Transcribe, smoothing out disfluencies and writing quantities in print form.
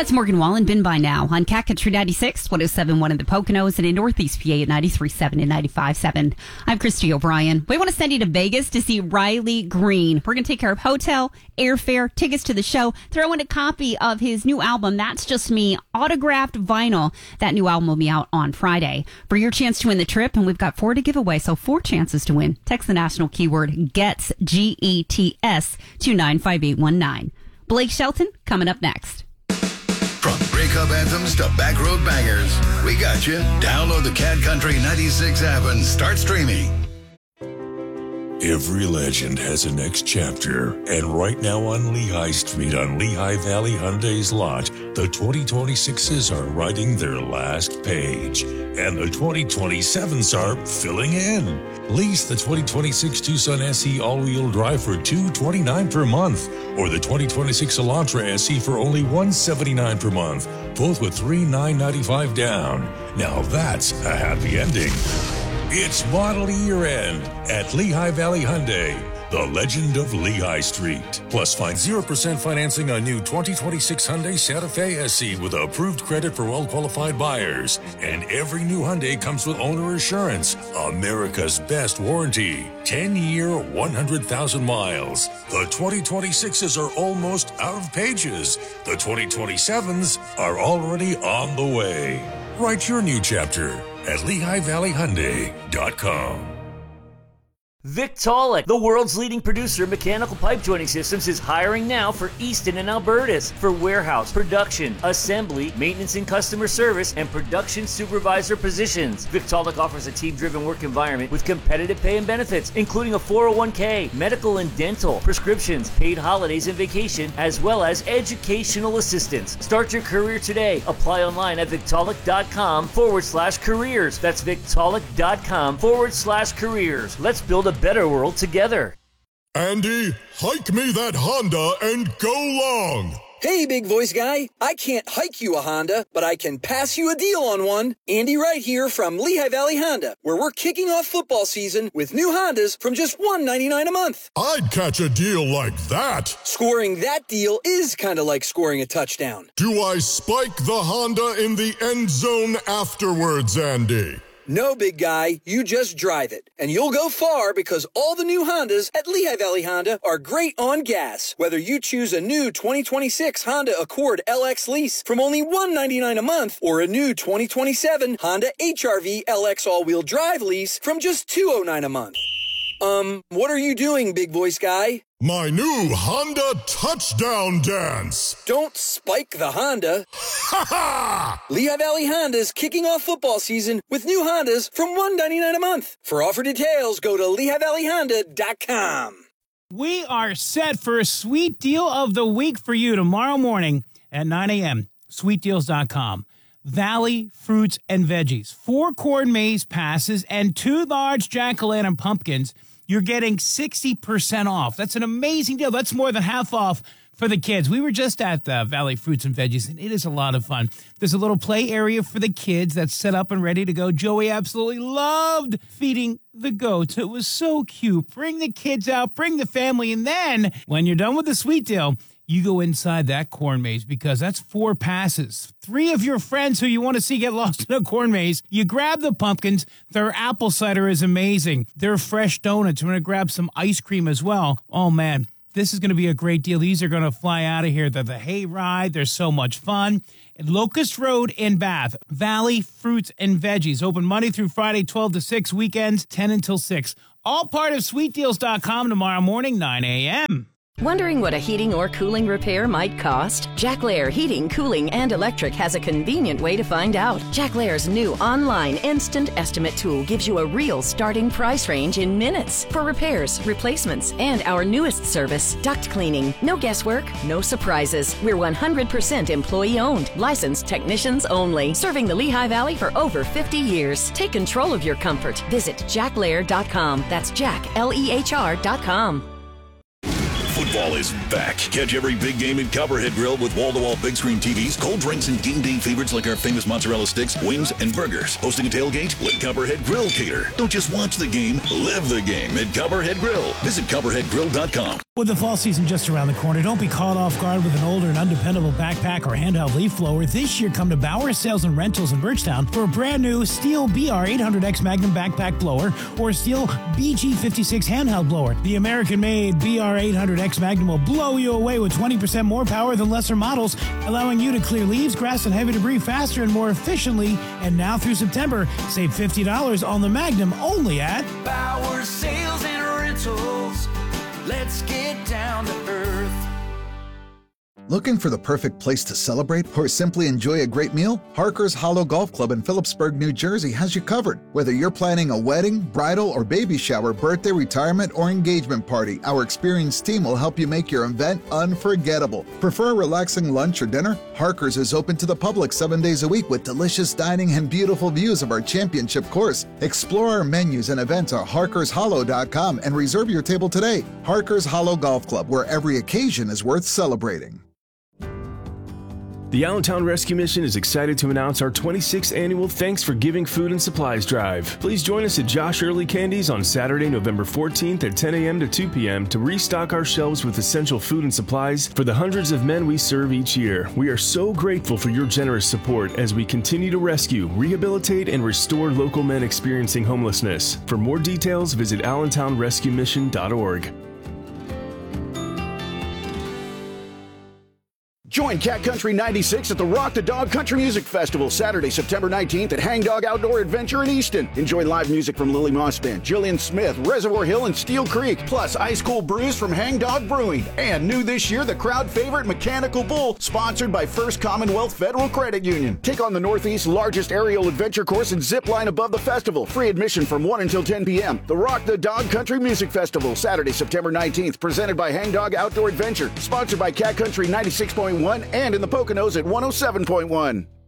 That's Morgan Wallen, been by now on Cat Country 96, 107.1 in the Poconos, and in Northeast PA at 93.7 and 95.7. I'm Christy O'Brien. We want to send you to Vegas to see Riley Green. We're going to take care of hotel, airfare, tickets to the show, throw in a copy of his new album, That's Just Me, autographed vinyl. That new album will be out on Friday. For your chance to win the trip, and we've got 4 to give away, so 4 chances to win. Text the national keyword GETS, G-E-T-S, to 95819. Blake Shelton coming up next. From breakup anthems to back road bangers, we got you. Download the Cat Country 96 app and start streaming. Every legend has a next chapter, and right now on Lehigh Street on Lehigh Valley Hyundai's lot, the 2026s are writing their last page, and the 2027s are filling in. Lease the 2026 Tucson SE all-wheel drive for $229 per month, or the 2026 Elantra SE for only $179 per month, both with $3,995 down. Now that's a happy ending. It's model year end at Lehigh Valley Hyundai, the legend of Lehigh Street. Plus, find 0% financing on new 2026 Hyundai Santa Fe SE with approved credit for well-qualified buyers. And every new Hyundai comes with owner assurance, America's best warranty, 10-year, 100,000 miles. The 2026s are almost out of pages. The 2027s are already on the way. Write your new chapter at LehighValleyHyundai.com. Victaulic, the world's leading producer of mechanical pipe joining systems, is hiring now for Easton and Albertus for warehouse, production, assembly, maintenance and customer service, and production supervisor positions. Victaulic offers a team-driven work environment with competitive pay and benefits, including a 401k, medical and dental, prescriptions, paid holidays and vacation, as well as educational assistance. Start your career today. Apply online at Victaulic.com/careers. That's Victaulic.com/careers. Let's build a better world together. Andy, hike me that Honda and go long. Hey, big voice guy. I can't hike you a Honda, but I can pass you a deal on one. Andy Wright here from Lehigh Valley Honda, where we're kicking off football season with new Hondas from just $199 a month. I'd catch a deal like that. Scoring that deal is kind of like scoring a touchdown. Do I spike the Honda in the end zone afterwards, Andy? No, big guy, you just drive it. And you'll go far because all the new Hondas at Lehigh Valley Honda are great on gas. Whether you choose a new 2026 Honda Accord LX lease from only $199 a month or a new 2027 Honda HR-V LX all-wheel drive lease from just $209 a month. What are you doing, big voice guy? My new Honda touchdown dance. Don't spike the Honda. Ha ha! Lehigh Valley Honda's kicking off football season with new Hondas from $199 a month. For offer details, go to LehighValleyHonda.com. We are set for a sweet deal of the week for you tomorrow morning at 9 a.m. SweetDeals.com. Valley Fruits and Veggies. 4 corn maze passes and 2 large jack-o'-lantern pumpkins. You're getting 60% off. That's an amazing deal. That's more than half off for the kids. We were just at the Valley Fruits and Veggies, and it is a lot of fun. There's a little play area for the kids that's set up and ready to go. Joey absolutely loved feeding the goats. It was so cute. Bring the kids out, bring the family, and then when you're done with the sweet deal, you go inside that corn maze because that's 4 passes. 3 of your friends who you want to see get lost in a corn maze. You grab the pumpkins. Their apple cider is amazing. Their fresh donuts. We're going to grab some ice cream as well. Oh, man, this is going to be a great deal. These are going to fly out of here. They're the hay ride. They're so much fun. At Locust Road in Bath, Valley Fruits and Veggies. Open Monday through Friday, 12 to 6. Weekends, 10 until 6. All part of SweetDeals.com tomorrow morning, 9 a.m. Wondering what a heating or cooling repair might cost? Jack Lair Heating, Cooling, and Electric has a convenient way to find out. Jack Lair's new online instant estimate tool gives you a real starting price range in minutes for repairs, replacements, and our newest service, duct cleaning. No guesswork, no surprises. We're 100% employee-owned, licensed technicians only, serving the Lehigh Valley for over 50 years. Take control of your comfort. Visit jacklair.com. That's jacklehr.com. Football is back. Catch every big game in Copperhead Grill with wall-to-wall big screen TVs, cold drinks, and game day favorites like our famous mozzarella sticks, wings, and burgers. Hosting a tailgate? Let Copperhead Grill cater. Don't just watch the game, live the game at Copperhead Grill. Visit CopperheadGrill.com. With the fall season just around the corner, don't be caught off guard with an older and undependable backpack or handheld leaf blower. This year, come to Bauer Sales and Rentals in Bridgetown for a brand new Steel BR 800X Magnum backpack blower or Steel BG56 handheld blower. The American-made BR 800X Magnum will blow you away with 20% more power than lesser models, allowing you to clear leaves, grass, and heavy debris faster and more efficiently. And now through September, save $50 on the Magnum only at Bauer Sales and Rentals. Let's get down to earth. Looking for the perfect place to celebrate or simply enjoy a great meal? Harker's Hollow Golf Club in Phillipsburg, New Jersey has you covered. Whether you're planning a wedding, bridal, or baby shower, birthday, retirement, or engagement party, our experienced team will help you make your event unforgettable. Prefer a relaxing lunch or dinner? Harker's is open to the public 7 days a week with delicious dining and beautiful views of our championship course. Explore our menus and events at harkershollow.com and reserve your table today. Harker's Hollow Golf Club, where every occasion is worth celebrating. The Allentown Rescue Mission is excited to announce our 26th annual Thanks for Giving Food and Supplies Drive. Please join us at Josh Early Candies on Saturday, November 14th at 10 a.m. to 2 p.m. to restock our shelves with essential food and supplies for the hundreds of men we serve each year. We are so grateful for your generous support as we continue to rescue, rehabilitate, and restore local men experiencing homelessness. For more details, visit allentownrescuemission.org. Join Cat Country 96 at the Rock the Dog Country Music Festival Saturday, September 19th at Hang Dog Outdoor Adventure in Easton. Enjoy live music from Lily Moss Band, Jillian Smith, Reservoir Hill, and Steel Creek, plus ice cold brews from Hang Dog Brewing. And new this year, the crowd favorite Mechanical Bull, sponsored by First Commonwealth Federal Credit Union. Take on the Northeast's largest aerial adventure course and zip line above the festival. Free admission from 1 until 10 p.m. The Rock the Dog Country Music Festival Saturday, September 19th, presented by Hang Dog Outdoor Adventure, sponsored by Cat Country 96.1 and in the Poconos at 107.1.